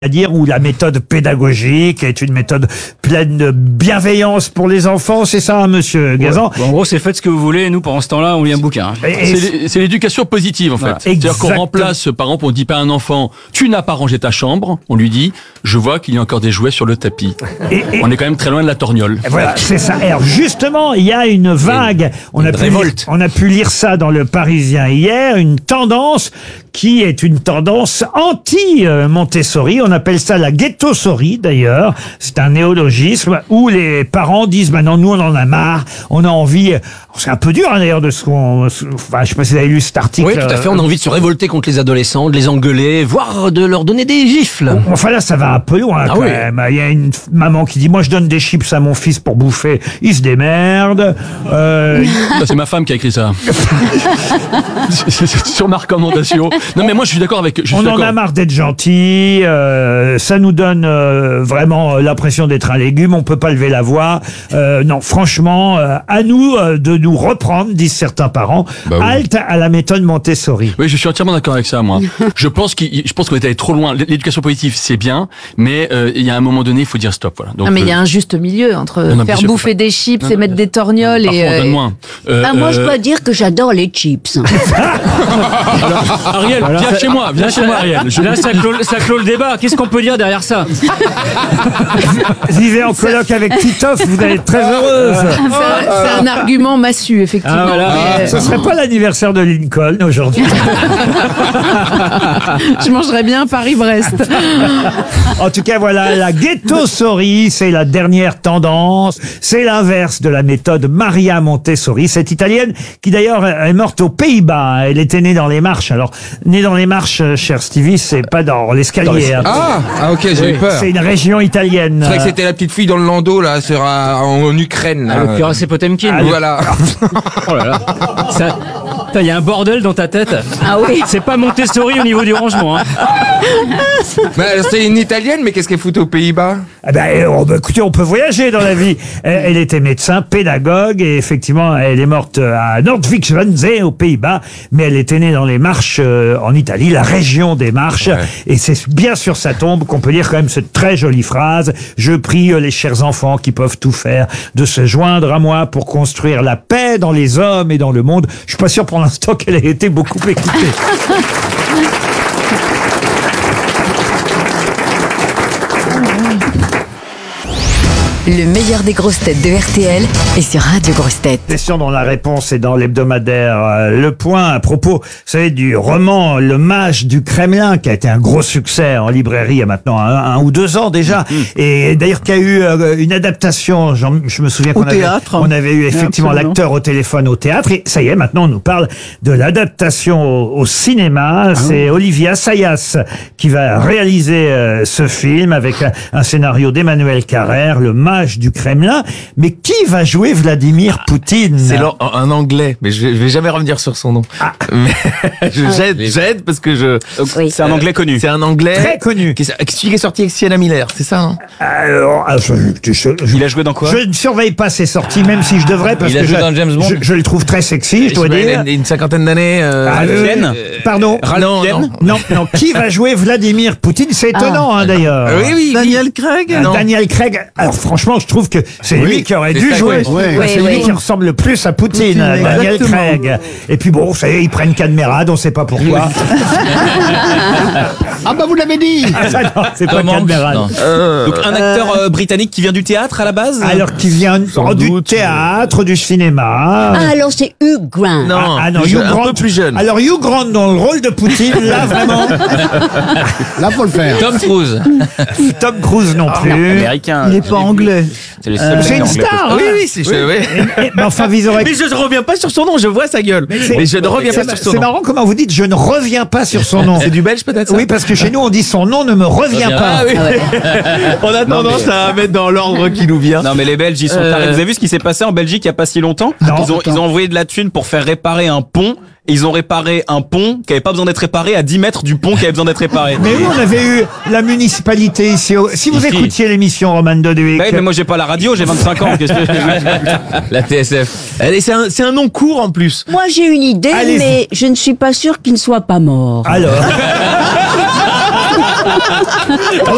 C'est-à-dire où la méthode pédagogique est une méthode pleine de bienveillance pour les enfants, c'est ça, monsieur Gazan? Bon, en gros, c'est faites ce que vous voulez, nous, pendant ce temps-là, on lit un bouquin. C'est l'éducation positive, en fait. Voilà. C'est-à-dire qu'on Exactement. remplace, par exemple, on dit pas à un enfant, tu n'as pas rangé ta chambre, on lui dit, je vois qu'il y a encore des jouets sur le tapis. Et On est quand même très loin de la torgnole. voilà, c'est ça. Alors justement, il y a une vague. On a pu lire ça dans le Parisien hier, une tendance qui est une tendance anti-Montessori. On appelle ça la ghettosori d'ailleurs. C'est un néologisme où les parents disent maintenant nous on en a marre, on a envie. C'est un peu dur hein, d'ailleurs de ce qu'on. Enfin, je sais pas si vous avez lu cet article. Oui, tout à fait. On a envie de se révolter contre les adolescents, de les engueuler, voire de leur donner des gifles. Enfin là, ça va un peu loin quand même. Il y a une maman qui dit moi je donne des chips à mon fils pour bouffer, il se démerde. Ça, c'est ma femme qui a écrit ça. C'est sur ma recommandation. Non, mais moi, je suis d'accord avec. On en a marre d'être gentil. Ça nous donne vraiment l'impression d'être un légume. On peut pas lever la voix. Non, franchement, à nous de nous reprendre, disent certains parents. Bah oui. Halte à la méthode Montessori. Oui, je suis entièrement d'accord avec ça, moi. Je pense qu'on est allé trop loin. L'éducation positive, c'est bien, mais il y a un moment donné, il faut dire stop, voilà. Donc, Non, mais il y a un juste milieu entre non, faire bien sûr, bouffer des chips et mettre des torgnoles parfois, on donne moins. moi, je dois dire que j'adore les chips. Ariel, viens chez moi, Ariel. Là, ça clôt le débat. Qu'est-ce qu'on peut dire derrière ça? Vivez en coloc avec Titoff, vous allez être très heureuse. C'est un argument massu, effectivement. Ah, voilà. Mais, Ce serait pas l'anniversaire de Lincoln aujourd'hui. je mangerais bien Paris-Brest. En tout cas, voilà, la ghettosori, c'est la dernière tendance. C'est l'inverse de la méthode Maria Montessori, cette italienne qui d'ailleurs est morte aux Pays-Bas. Elle était née dans les Marches. Alors, née dans les Marches, cher Stevie, c'est pas dans l'escalier. Hein. Ah, ok, j'ai eu peur. C'est une région italienne. C'est vrai que c'était la petite fille dans le landau, là, en Ukraine. Là. Le cuirassé Potemkin. Voilà. Oh là là. Il y a un bordel dans ta tête. Ah oui. C'est pas Montessori au niveau du rangement. Hein. C'est une italienne, mais qu'est-ce qu'elle fout aux Pays-Bas? Ah écoutez, on peut voyager dans la vie. Elle était médecin, pédagogue, et effectivement, elle est morte à Nordwijk-Wannsee, aux Pays-Bas, mais elle était née dans les Marches en Italie, la région des Marches, et c'est bien sur sa tombe qu'on peut lire quand même cette très jolie phrase. Je prie les chers enfants qui peuvent tout faire de se joindre à moi pour construire la paix dans les hommes et dans le monde. Je suis pas sûr pour l'instant qu'elle ait été beaucoup écoutée. Le meilleur des grosses têtes de RTL est sur Radio Grosses Têtes. Question dont la réponse est dans l'hebdomadaire Le Point à propos, vous savez, du roman Le Mage du Kremlin qui a été un gros succès en librairie il y a maintenant un ou 2 ans déjà, et d'ailleurs qui a eu une adaptation. Je me souviens qu'on avait eu effectivement l'acteur au téléphone au théâtre, et ça y est, maintenant on nous parle de l'adaptation au cinéma. C'est Olivier Assayas qui va réaliser ce film avec un scénario d'Emmanuel Carrère, Le Mage du Kremlin. Mais qui va jouer Vladimir Poutine? C'est un Anglais, mais je vais jamais revenir sur son nom. Mais j'aide parce que C'est un Anglais connu. C'est un Anglais Très connu. qui est sorti avec Sienna Miller, c'est ça hein? Il a joué dans quoi? Je ne surveille pas ses sorties, même si je devrais, parce Il a que joué dans James Bond. je le trouve très sexy, je dois dire. Il a une cinquantaine d'années. Pardon. Non. Qui va jouer Vladimir Poutine? C'est étonnant, d'ailleurs. Oui. Daniel Craig? Daniel Craig. Alors franchement, je trouve que c'est lui qui aurait dû jouer. C'est lui qui ressemble le plus à Poutine, Daniel Craig. Et puis bon, vous savez, ils prennent Cadmerade, on ne sait pas pourquoi. Ah bah vous l'avez dit. Non, c'est pas Cadmerade. Donc un acteur britannique qui vient du théâtre à la base? Alors qui vient du théâtre, du cinéma. Ah, alors c'est Hugh Grant. Non, non, un peu plus jeune. Alors Hugh Grant dans le rôle de Poutine, là vraiment. Là faut le faire. Tom Cruise. Tom Cruise non plus. Américain. Il est pas anglais. C'est le seul C'est une anglais star. Oui, c'est Mais enfin, ils auraient. Mais je ne reviens pas sur son nom, je vois sa gueule. Mais je ne reviens pas sur son C'est nom. marrant comment vous dites je ne reviens pas sur son nom. C'est du belge peut-être ça? Oui, parce que chez nous on dit son nom ne me revient pas. Ah oui. On a tendance à mettre dans l'ordre qui nous vient. Non mais les Belges ils sont tarés. Vous avez vu ce qui s'est passé en Belgique il y a pas si longtemps? Non. Ils ont envoyé de la thune pour faire réparer un pont. Et ils ont réparé un pont qui avait pas besoin d'être réparé à 10 mètres du pont qui avait besoin d'être réparé. Mais nous, on avait eu la municipalité ici. Si vous écoutiez l'émission Roman Doduic. Oui, mais moi j'ai pas la radio, j'ai 25 ans. Qu'est-ce que La TSF. C'est un nom court en plus. Moi j'ai une idée, Allez-y. mais je ne suis pas sûr qu'il ne soit pas mort. Alors.